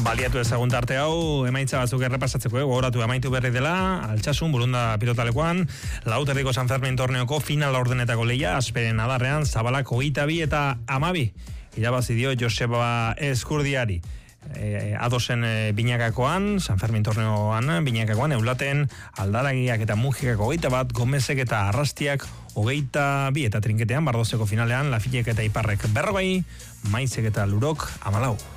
Baliatu ezagun tarte hau, emaitza batzuk errepasatzeko, gogoratu amaitu berri dela, Altsasun, Burunda pilotalekoan, Lauterriko San Fermin torneoko final ordenetako lehia, Asperen adarrean, Zabalak 22 eta 12. Irabazi dio Joseba Eskurdiari. Adosen binakakoan, San Fermin torneoan binakakoan, Eulaten, Aldaragiak eta Mujikako 21, Gomezek eta Arrastiak 22 eta trinketean, Bardozeko finalean, Lafilek eta Iparrek 40, Maizek eta Lurok 14.